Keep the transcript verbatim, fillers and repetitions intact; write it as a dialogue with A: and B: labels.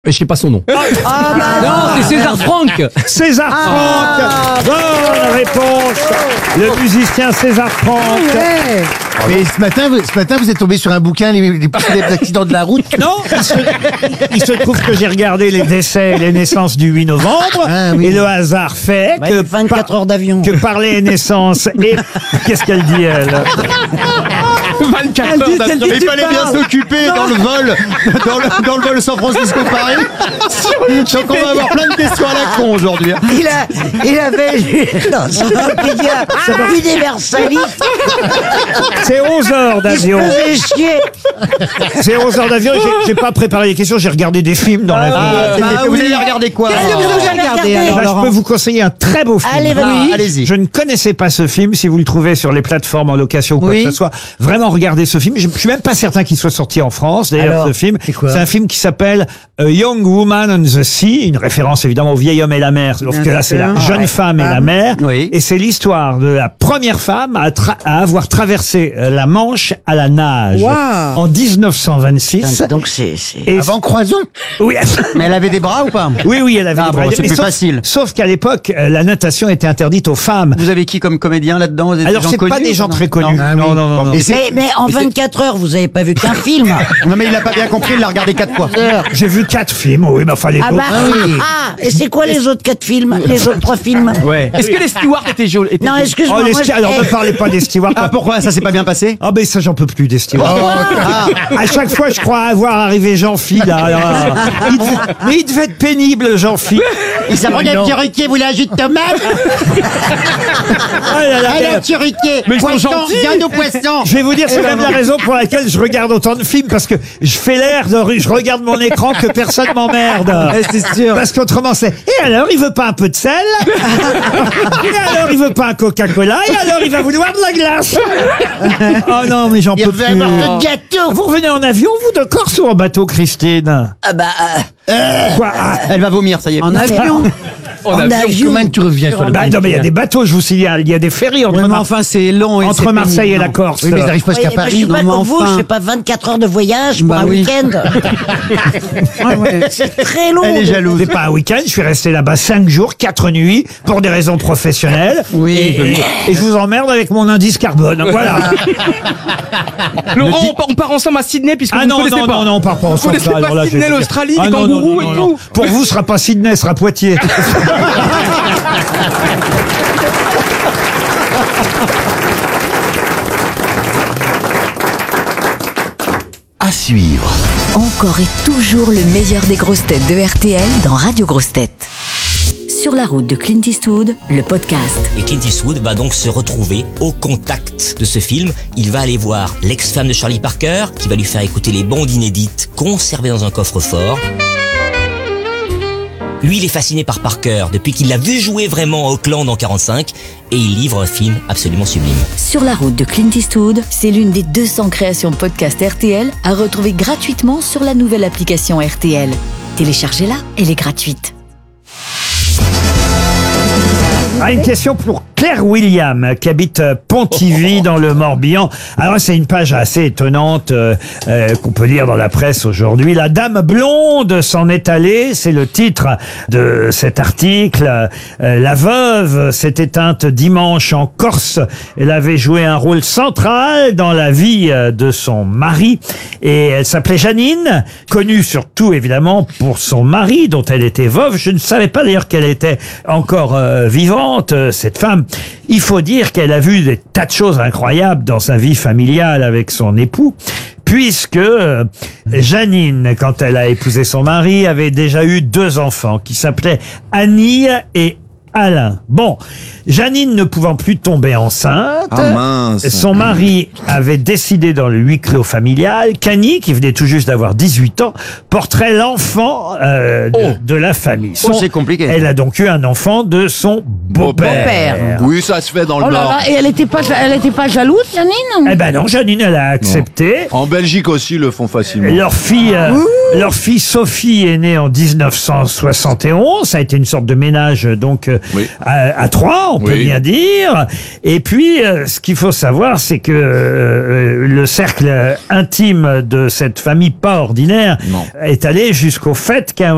A: Mais je sais pas son nom.
B: Ah bah
A: Non, c'est César Franck.
C: César
B: Ah.
C: Franck. Bonne réponse. Le musicien César Franck.
B: ouais.
D: Mais ce matin, vous, ce matin, vous êtes tombé sur un bouquin, les, les, les accidents de la route.
C: Non, il se, il se trouve que j'ai regardé les décès et les naissances du huit novembre.
D: Ah, oui.
C: Et le hasard fait
B: Ouais,
C: que,
B: vingt-quatre
C: par,
B: heures d'avion.
C: que par les naissances et... Qu'est-ce qu'elle dit, elle?
A: vingt-quatre heures d'avion.
D: Il fallait bien s'occuper dans le vol, dans le, dans le vol San Francisco-Paris. Donc on va avoir plein de questions à la con aujourd'hui.
B: Il a, il avait lu dans Wikipédia universaliste.
C: C'est onze heures
B: Il se
C: d'avion.
B: faisait chier.
C: C'est onze heures d'avion. J'ai- J'ai pas préparé les questions, j'ai regardé des films dans la vie.
D: Ah,
B: bah
D: vous
B: oui.
D: avez regardé quoi
B: Qu'est-ce que
D: alors
B: vous avez regardé, alors,
C: Là, je
B: Laurent
C: peux vous conseiller un très beau film.
B: Allez, vas-y.
D: Ah, allez-y.
C: Je ne connaissais pas ce film. Si vous le trouvez sur les plateformes en location ou quoi
B: Oui.
C: que ce soit, vraiment regardez ce film. Je ne suis même pas certain qu'il soit sorti en France. D'ailleurs,
B: Alors,
C: ce film,
B: c'est quoi
C: un film qui s'appelle A Young Woman on the Sea, une référence évidemment au vieil homme et la mer. Sauf que là, c'est la
B: sûr.
C: jeune
B: Ouais.
C: femme et
B: Ah.
C: la mer.
D: Oui.
C: Et c'est l'histoire de la première femme à, tra- à avoir traversé euh, la Manche à la nage
B: Waouh.
C: en dix-neuf cent vingt-six.
B: Donc c'est... c'est-
C: Et
D: Avant Croison.
C: oui.
D: Mais elle avait des bras ou pas?
C: Oui, oui, elle avait
D: Ah
C: des
D: bon,
C: bras.
D: c'est
C: Mais
D: plus
C: sauf-
D: facile.
C: Sauf qu'à l'époque, euh, la natation était interdite aux femmes.
D: Vous avez qui comme comédien là-dedans? Vous êtes
C: Alors,
D: des gens
C: c'est pas
D: connus,
C: des gens
D: non
C: très connus.
D: Non.
C: Non, non, non, non.
D: Et c'est-
B: Mais, mais en vingt-quatre heures, vous avez pas vu qu'un film.
D: Non mais il a pas bien compris, il l'a regardé quatre fois.
C: J'ai vu quatre films, oui, mais enfin les
B: Ah
C: autres-
B: bah, ah, et c'est quoi les autres quatre films? Les autres trois films?
D: Ouais.
A: Est-ce que les stewards étaient jolis? étaient
B: Non,
A: jolis
B: excuse-moi.
C: Oh, les
B: moi,
C: sti-
B: je-
C: alors
B: eh,
C: ne parlez pas des stewards.
D: Ah pourquoi ça s'est pas bien passé?
C: Ah ben ça j'en peux plus des stewards.
D: Ah.
C: À chaque fois je crois avoir arrivé Jean-Phi là. alors, il devait- mais il devait être pénible Jean-Phi.
D: Il s'apprenait un petit ruquier, vous voulez un jus de tomate?
C: Oh là là,
D: Allez, un
C: mais-
D: petit ruquier.
A: Mais ils sont
D: Poisson,
A: gentils.
D: viande au poisson.
C: Je vais vous dire, c'est même la raison pour laquelle je regarde autant de films, parce que je fais l'air de, je regarde mon écran que personne m'emmerde.
B: c'est sûr.
C: Parce qu'autrement c'est, et alors il veut pas un peu de sel? Et alors il veut pas un Coca-Cola? Et alors il va vouloir de la glace? Oh non, mais j'en
D: Il
C: peux
D: veut
C: plus.
D: avoir de gâteau.
C: Vous revenez en avion, vous, de Corse ou en bateau, Christine?
B: Ah bah, euh,
C: Quoi? Ah,
D: Elle va vomir, ça y est.
B: en avion.
A: En
B: En
A: avion.
B: avion.
D: Comment tu reviens sur le
C: bah, non, mais il y a des bateaux, je vous signale. Il y a des ferries entre,
E: Oui, mais
C: Mar-
E: enfin, c'est long et
C: entre
E: c'est
C: Marseille
E: pénible,
C: et la
E: non.
C: Corse.
D: Oui, mais ils arrivent presque
B: Oui,
D: à
B: bah, je
D: Paris.
B: suis pas
E: non, mais
B: comme vous,
E: enfin.
B: je fais pas vingt-quatre heures de voyage pour
E: Bah
B: un
E: oui.
B: week-end.
E: Ah ouais.
B: C'est très long.
D: Elle est jalouse.
C: C'est pas un week-end, je suis resté là-bas cinq jours, quatre nuits, pour des raisons professionnelles.
E: Oui.
C: Et, et- et je vous emmerde avec mon indice carbone. Voilà.
A: Laurent, on part- on part ensemble à Sydney puisque
C: Ah
A: vous ne
C: non,
A: connaissez
C: non,
A: pas.
C: non, non, on part pas
A: Vous
C: ensemble.
A: connaissez
C: ça, alors
A: pas
C: là, je vais
A: Sydney,
C: vous dire.
A: l'Australie,
C: Ah
A: les
C: non, non,
A: kangourous
C: non,
A: et
C: non.
A: tout.
C: Pour vous, ce sera pas Sydney, ce sera Poitiers.
F: À suivre.
G: Encore et toujours le meilleur des grosses têtes de R T L dans Radio Grosses Têtes. Sur la route de Clint Eastwood, le podcast.
H: Et Clint Eastwood va donc se retrouver au contact de ce film. Il va aller voir l'ex-femme de Charlie Parker, qui va lui faire écouter les bandes inédites conservées dans un coffre-fort. Lui, il est fasciné par Parker depuis qu'il l'a vu jouer vraiment à Auckland en quarante-cinq, et il livre un film absolument sublime.
G: Sur la route de Clint Eastwood, c'est l'une des deux cents créations podcast R T L à retrouver gratuitement sur la nouvelle application R T L. Téléchargez-la, elle est gratuite.
C: Ah, une question pour Claire William, qui habite euh, Pontivy dans le Morbihan. Alors c'est une page assez étonnante euh, euh, qu'on peut lire dans la presse aujourd'hui. La dame blonde s'en est allée, c'est le titre de cet article. Euh, la veuve s'est éteinte dimanche en Corse. Elle avait joué un rôle central dans la vie euh, de son mari. Et elle s'appelait Janine, connue surtout évidemment pour son mari dont elle était veuve. Je ne savais pas d'ailleurs qu'elle était encore euh, vivante, euh, cette femme. Il faut dire qu'elle a vu des tas de choses incroyables dans sa vie familiale avec son époux, puisque euh, Janine, quand elle a épousé son mari, avait déjà eu deux enfants qui s'appelaient Annie et Alain. Bon, Janine ne pouvant plus tomber enceinte,
I: Ah mince.
C: son mari avait décidé dans le huis clos familial qu'Annie, qui venait tout juste d'avoir dix-huit ans, porterait l'enfant euh, de,
A: Oh.
C: de la famille.
D: Oh, c'est compliqué.
C: Elle a donc eu un enfant de son beau-père.
I: Oui, ça se fait dans le
B: Oh là
I: Nord.
B: là, et elle était pas, elle était pas jalouse, Janine?
C: Eh ben non, Janine, elle a accepté.
I: En Belgique aussi, ils le font facilement.
C: Leur fille, euh, leur fille Sophie est née en dix-neuf cent soixante et onze. Ça a été une sorte de ménage donc euh,
I: Oui.
C: à, à trois, on peut
I: Oui.
C: bien dire. Et puis, euh, ce qu'il faut savoir, c'est que euh, le cercle intime de cette famille pas ordinaire
I: Non.
C: est allé jusqu'au fait qu'à un